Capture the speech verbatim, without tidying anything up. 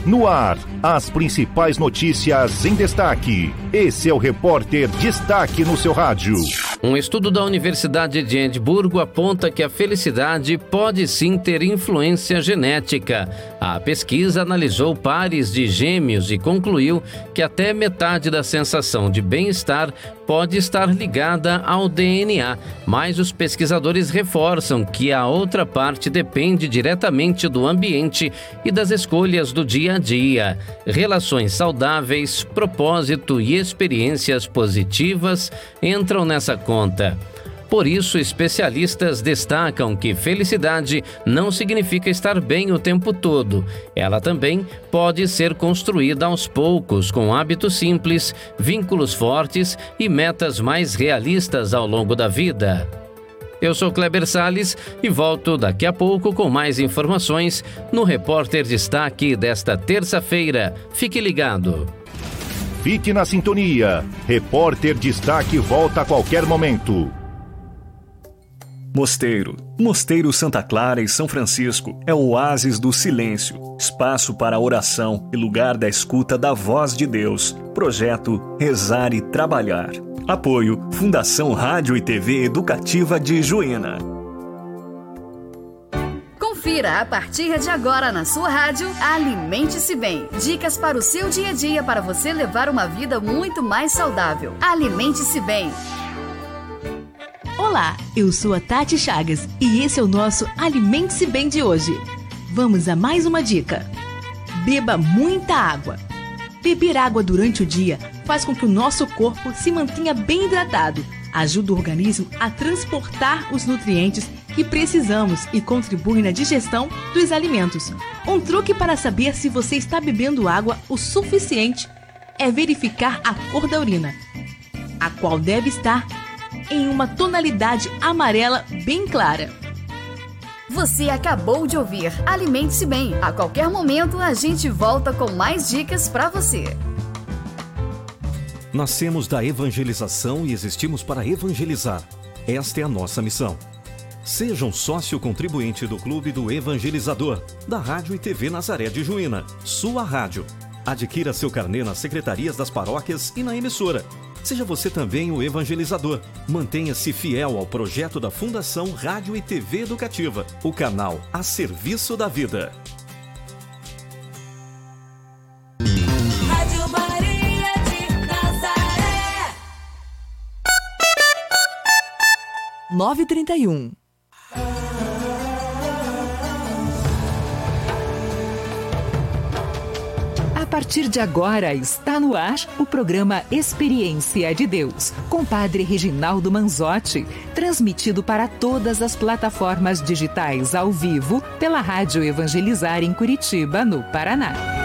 No ar, as principais notícias em destaque. Esse é o Repórter Destaque no seu rádio. Um estudo da Universidade de Edimburgo aponta que a felicidade pode sim ter influência genética. A pesquisa analisou pares de gêmeos e concluiu que até metade da sensação de bem-estar pode estar ligada ao D N A, mas os pesquisadores reforçam que a outra parte depende diretamente do ambiente e das escolhas do dia a dia. Relações saudáveis, propósito e experiências positivas entram nessa conta. Por isso, especialistas destacam que felicidade não significa estar bem o tempo todo. Ela também pode ser construída aos poucos, com hábitos simples, vínculos fortes e metas mais realistas ao longo da vida. Eu sou Kleber Salles e volto daqui a pouco com mais informações no Repórter Destaque desta terça-feira. Fique ligado. Fique na sintonia. Repórter Destaque volta a qualquer momento. Mosteiro. Mosteiro Santa Clara e São Francisco é o oásis do silêncio, espaço para oração e lugar da escuta da voz de Deus. Projeto Rezar e Trabalhar. Apoio Fundação Rádio e T V Educativa de Juína. Confira a partir de agora na sua rádio Alimente-se Bem. Dicas para o seu dia a dia para você levar uma vida muito mais saudável. Alimente-se Bem. Olá, eu sou a Tati Chagas e esse é o nosso Alimente-se Bem de hoje. Vamos a mais uma dica. Beba muita água. Beber água durante o dia faz com que o nosso corpo se mantenha bem hidratado, ajuda o organismo a transportar os nutrientes que precisamos e contribui na digestão dos alimentos. Um truque para saber se você está bebendo água o suficiente é verificar a cor da urina, a qual deve estar em uma tonalidade amarela bem clara. Você acabou de ouvir Alimente-se Bem. A qualquer momento a gente volta com mais dicas para você. Nascemos da evangelização e existimos para evangelizar. Esta é a nossa missão. Seja um sócio contribuinte do Clube do Evangelizador, da Rádio e T V Nazaré de Juína, sua rádio. Adquira seu carnê nas secretarias das paróquias e na emissora. Seja você também o evangelizador. Mantenha-se fiel ao projeto da Fundação Rádio e T V Educativa, o canal a serviço da vida. Rádio Maria de Nazaré. nove e trinta e um. A partir de agora está no ar o programa Experiência de Deus, com Padre Reginaldo Manzotti, transmitido para todas as plataformas digitais ao vivo pela Rádio Evangelizar em Curitiba, no Paraná.